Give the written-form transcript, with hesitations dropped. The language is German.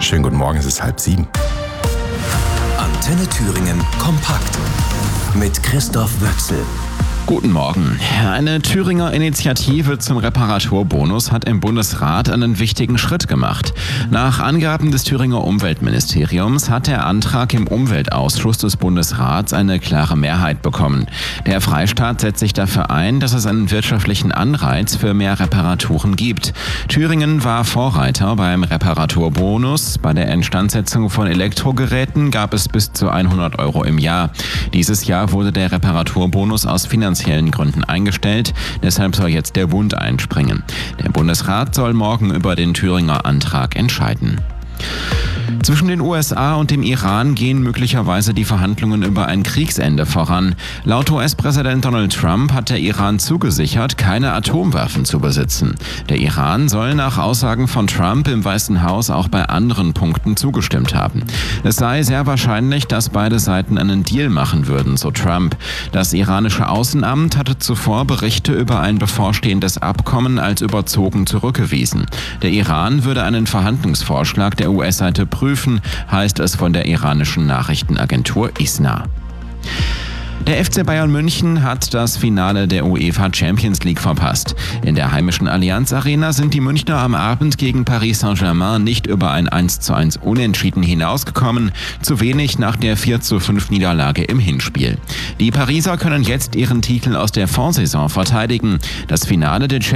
Schönen guten Morgen, es ist 6:30. Antenne Thüringen kompakt mit Christoph Wöchsel. Guten Morgen. Eine Thüringer Initiative zum Reparaturbonus hat im Bundesrat einen wichtigen Schritt gemacht. Nach Angaben des Thüringer Umweltministeriums hat der Antrag im Umweltausschuss des Bundesrats eine klare Mehrheit bekommen. Der Freistaat setzt sich dafür ein, dass es einen wirtschaftlichen Anreiz für mehr Reparaturen gibt. Thüringen war Vorreiter beim Reparaturbonus. Bei der Instandsetzung von Elektrogeräten gab es bis zu 100 € im Jahr. Dieses Jahr wurde der Reparaturbonus aus finanziellen Gründen eingestellt. Deshalb soll jetzt der Bund einspringen. Der Bundesrat soll morgen über den Thüringer Antrag entscheiden. Zwischen den USA und dem Iran gehen möglicherweise die Verhandlungen über ein Kriegsende voran. Laut US-Präsident Donald Trump hat der Iran zugesichert, keine Atomwaffen zu besitzen. Der Iran soll nach Aussagen von Trump im Weißen Haus auch bei anderen Punkten zugestimmt haben. Es sei sehr wahrscheinlich, dass beide Seiten einen Deal machen würden, so Trump. Das iranische Außenamt hatte zuvor Berichte über ein bevorstehendes Abkommen als überzogen zurückgewiesen. Der Iran würde einen Verhandlungsvorschlag der US-Seite prüfen, heißt es von der iranischen Nachrichtenagentur ISNA. Der FC Bayern München hat das Finale der UEFA Champions League verpasst. In der heimischen Allianz Arena sind die Münchner am Abend gegen Paris Saint-Germain nicht über ein 1:1 Unentschieden hinausgekommen, zu wenig nach der 4:5 Niederlage im Hinspiel. Die Pariser können jetzt ihren Titel aus der Vorsaison verteidigen. Das Finale der